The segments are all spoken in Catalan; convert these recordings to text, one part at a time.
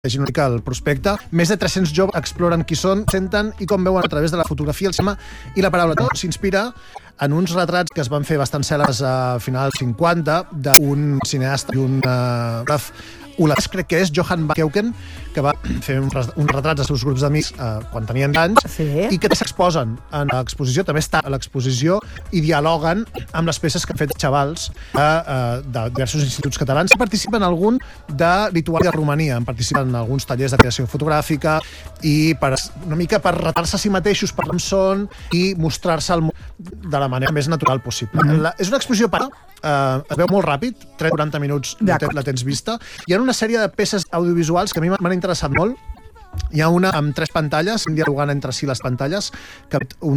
llegint una mica el prospecte. Més de 300 joves exploren qui són, senten i com veuen a través de la fotografia, el cinema i la paraula. Tot s'inspira en uns retrats que es van fer bastant cèlebres a finals 50 d'un cineasta i un holandès, crec que és Johan van Keuken, que va fer uns retrats dels seus grups d'amics quan tenien anys, i que s'exposen en l'exposició, també està a l'exposició, i dialoguen amb les peces que han fet xavals de diversos instituts catalans. Participen en algun de Lituània i Romania, participen en alguns tallers de creació fotogràfica i una mica per retar-se a si mateixos, per com són i mostrar-se al món de la manera més natural possible. És una exposició es veu molt ràpid, 30-40 minuts la tens vista. Hi ha una sèrie de peces audiovisuals que a mi m'han interessat molt. Hi ha una amb 3 pantalles, dialogant entre si les pantalles, que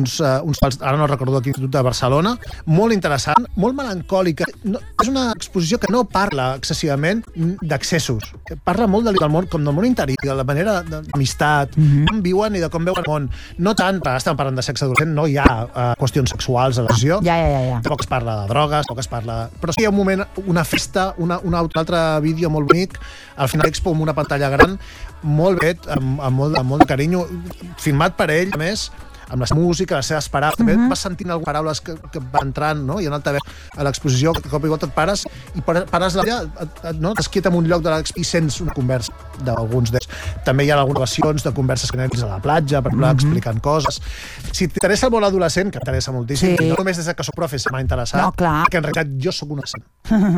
ara no recordo quin institut de Barcelona, molt interessant, molt melancòlica. És una exposició que no parla excessivament d'accessos, parla molt del món, com del món interior, de la manera d'amistat, com viuen i de com veuen el món. No tant, estem parlant de sexe adolescent, no hi ha qüestions sexuals a l'exposició, tampoc es parla de drogues, tampoc es parla... Però sí hi ha un moment, una festa, un altre vídeo molt bonic, al final l'expo amb una pantalla gran, molt bé, amb molt de carinyo, filmat per ell, a més, amb la música, les seves paraules. També vas sentint algunes paraules que van entrant, no? Hi ha un altaveu a l'exposició, que de cop i volta et pares i pares allà, t'esquieta en un lloc de l'expo i sents una conversa d'alguns d'ells. També hi ha algunes gravacions de converses que anem a la platja, per exemple, explicant coses. Si t'interessa el món adolescent, que m'interessa moltíssim, no només des que soc profe m'ha interessat, que en realitat jo sóc un adolescent.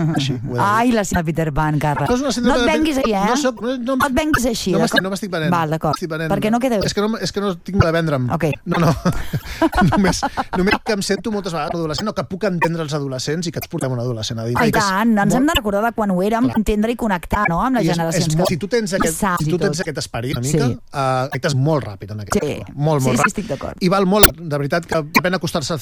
Ai, la síndrome de Peter Pan, Carla. No et venguis així, No et venguis així. No m'estic venent. Val, d'acord. Perquè no queda... És que no tinc de vendre'm. No. Només que em sento moltes vegades adolescent, o que puc entendre els adolescents i que ens portem un adolescent a dir. I tant, ens hem de recordar de quan ho érem, entendre i connectar, no?, amb les generacions. Si tu tens aquest esperit, una mica, connectes molt ràpid en aquest. Molt ràpid. Sí, estic d'acord. I val molt, de veritat, que val pena acostar-se al